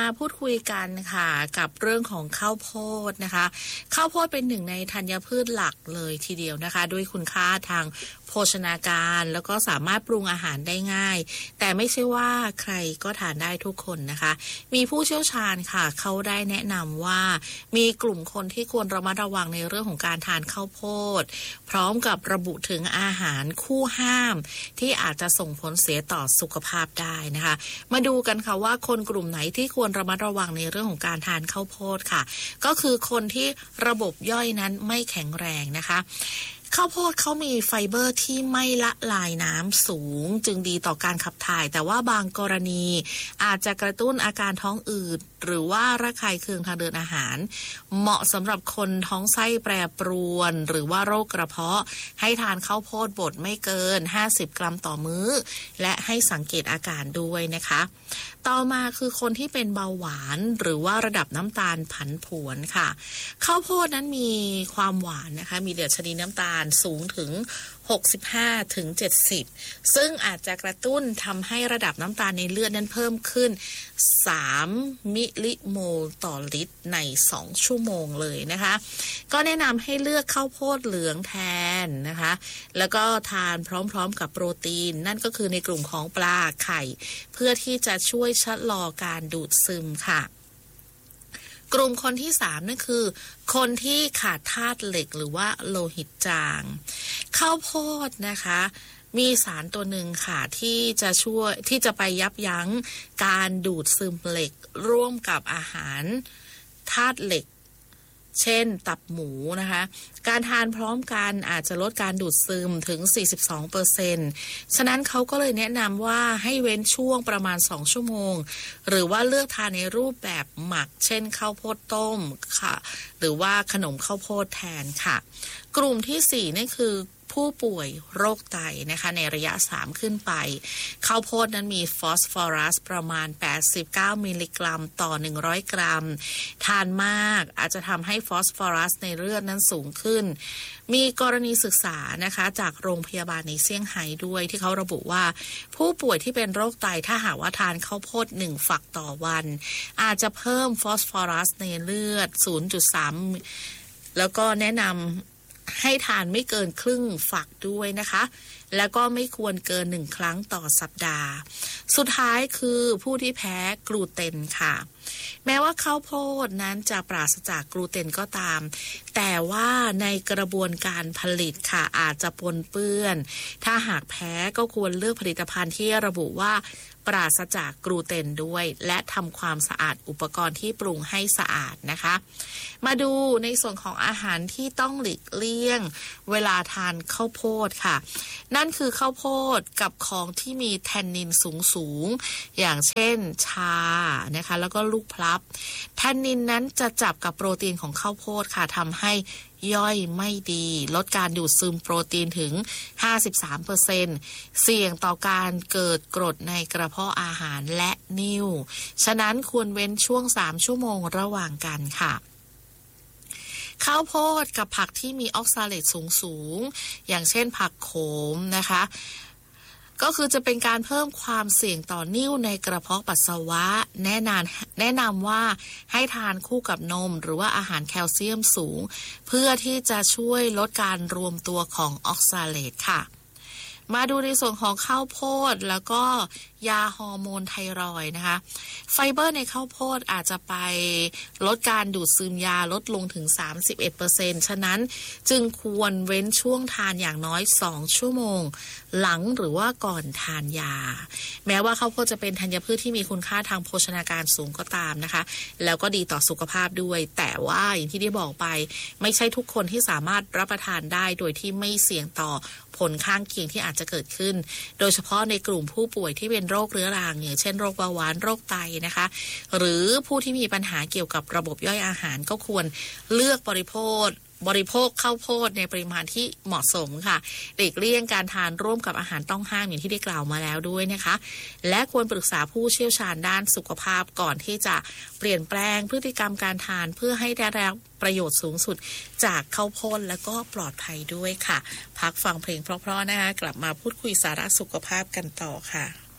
พูดคุยกันค่ะกับเรื่องของข้าวโพดนะคะข้าวโพดเป็นหนึ่งในธัญพืชหลักเลยทีเดียวนะคะด้วยคุณค่าทางโภชนาการแล้วก็สามารถปรุงอาหารได้ง่ายแต่ไม่ใช่ว่าใครก็ทานได้ทุกคนนะคะมีผู้เชี่ยวชาญค่ะเขาได้แนะนำว่ามีกลุ่มคนที่ควรระมัดระวังในเรื่องของการทานข้าวโพดพร้อมกับระบุถึงอาหารคู่ห้ามที่อาจจะส่งผลเสียต่อสุขภาพได้นะคะมาดูกันค่ะว่าคนกลุ่มไหนที่ควรระมัดระวังในเรื่องของการทานข้าวโพดค่ะก็คือคนที่ระบบย่อยนั้นไม่แข็งแรงนะคะข้าวโพดเขามีไฟเบอร์ที่ไม่ละลายน้ำสูงจึงดีต่อการขับถ่ายแต่ว่าบางกรณีอาจจะกระตุ้นอาการท้องอืดหรือว่าระคายเคืองทางเดินอาหารเหมาะสำหรับคนท้องไส้แปรปรวนหรือว่าโรคกระเพาะให้ทานข้าวโพดบดไม่เกิน50กรัมต่อมื้อและให้สังเกตอาการด้วยนะคะต่อมาคือคนที่เป็นเบาหวานหรือว่าระดับน้ำตาลผันผวนค่ะข้าวโพดนั้นมีความหวานนะคะมีดัชนีน้ำตาลสูงถึง65ถึง70ซึ่งอาจจะกระตุ้นทำให้ระดับน้ำตาลในเลือดนั้นเพิ่มขึ้น3มิลลิโมลต่อลิตรใน2ชั่วโมงเลยนะคะก็แนะนำให้เลือกข้าวโพดเหลืองแทนนะคะแล้วก็ทานพร้อมๆกับโปรตีนนั่นก็คือในกลุ่มของปลาไข่เพื่อที่จะช่วยชะลอการดูดซึมค่ะกลุ่มคนที่3นั่นคือคนที่ขาดธาตุเหล็กหรือว่าโลหิตจางข้าวโพดนะคะมีสารตัวหนึ่งค่ะที่จะช่วยที่จะไปยับยั้งการดูดซึมเหล็กร่วมกับอาหารธาตุเหล็กเช่นตับหมูนะคะการทานพร้อมกันอาจจะลดการดูดซึมถึง 42% ฉะนั้นเขาก็เลยแนะนำว่าให้เว้นช่วงประมาณ2ชั่วโมงหรือว่าเลือกทานในรูปแบบหมักเช่นข้าวโพดต้มค่ะหรือว่าขนมข้าวโพดแทนค่ะกลุ่มที่4นี่คือผู้ป่วยโรคไตนะคะในระยะ3ขึ้นไปข้าวโพดนั้นมีฟอสฟอรัสประมาณ89มิลลิกรัมต่อ100กรัมทานมากอาจจะทำให้ฟอสฟอรัสในเลือดนั้นสูงขึ้นมีกรณีศึกษานะคะจากโรงพยาบาลในเซี่ยงไฮ้ด้วยที่เขาระบุว่าผู้ป่วยที่เป็นโรคไตถ้าหากว่าทานข้าวโพด1ฝักต่อวันอาจจะเพิ่มฟอสฟอรัสในเลือด 0.3 แล้วก็แนะนำให้ทานไม่เกินครึ่งฝักด้วยนะคะแล้วก็ไม่ควรเกิน1ครั้งต่อสัปดาห์สุดท้ายคือผู้ที่แพ้กลูเตนค่ะแม้ว่าข้าวโพดนั้นจะปราศจากกลูเตนก็ตามแต่ว่าในกระบวนการผลิตค่ะอาจจะปนเปื้อนถ้าหากแพ้ก็ควรเลือกผลิตภัณฑ์ที่ระบุว่าปราศจากกลูเตนด้วยและทำความสะอาดอุปกรณ์ที่ปรุงให้สะอาดนะคะมาดูในส่วนของอาหารที่ต้องหลีกเลี่ยงเวลาทานข้าวโพดค่ะนั่นคือข้าวโพดกับของที่มีแทนนินสูงอย่างเช่นชานะคะแล้วก็ลูกพลับแทนนินนั้นจะจับกับโปรตีนของข้าวโพดค่ะทำให้ย่อยไม่ดีลดการดูดซึมโปรตีนถึง 53% เสี่ยงต่อการเกิดกรดในกระเพาะอาหารและนิ่วฉะนั้นควรเว้นช่วง3ชั่วโมงระหว่างกันค่ะข้าวโพดกับผักที่มีออกซาเลตสูงอย่างเช่นผักโขมนะคะก็คือจะเป็นการเพิ่มความเสี่ยงต่อนิ่วในกระเพาะปัสสาวะแนะนำว่าให้ทานคู่กับนมหรือว่าอาหารแคลเซียมสูงเพื่อที่จะช่วยลดการรวมตัวของออกซาเลตค่ะมาดูในส่วนของข้าวโพดแล้วก็ยาฮอร์โมนไทรอยด์นะคะไฟเบอร์ในข้าวโพดอาจจะไปลดการดูดซึมยาลดลงถึง 31% ฉะนั้นจึงควรเว้นช่วงทานอย่างน้อย2ชั่วโมงหลังหรือว่าก่อนทานยาแม้ว่าข้าวโพดจะเป็นธัญพืชที่มีคุณค่าทางโภชนาการสูงก็ตามนะคะแล้วก็ดีต่อสุขภาพด้วยแต่ว่าอย่างที่ได้บอกไปไม่ใช่ทุกคนที่สามารถรับประทานได้โดยที่ไม่เสี่ยงต่อผลข้างเคียงที่อาจจะเกิดขึ้นโดยเฉพาะในกลุ่มผู้ป่วยที่เป็นโรคเรื้อรังอย่างเช่นโรคเบาหวานโรคไตนะคะหรือผู้ที่มีปัญหาเกี่ยวกับระบบย่อยอาหารก็ควรเลือกบริโภคข้าวโพดในปริมาณที่เหมาะสมค่ะหลีกเลี่ยงการทานร่วมกับอาหารต้องห้ามอย่างที่ได้กล่าวมาแล้วด้วยนะคะและควรปรึกษาผู้เชี่ยวชาญด้านสุขภาพก่อนที่จะเปลี่ยนแปลงพฤติกรรมการทานเพื่อให้ได้รับประโยชน์สูงสุดจากข้าวโพดและก็ปลอดภัยด้วยค่ะพักฟังเพลงเพราะๆนะคะกลับมาพูดคุยสาระสุขภาพกันต่อค่ะ